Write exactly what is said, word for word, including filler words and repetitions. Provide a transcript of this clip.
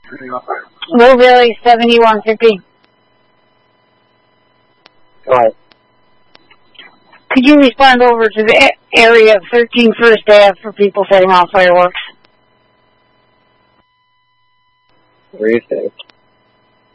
Louisville seventy-one fifty. What? Could you respond over to the area of thirteen First Ave for people setting off fireworks? Where is it?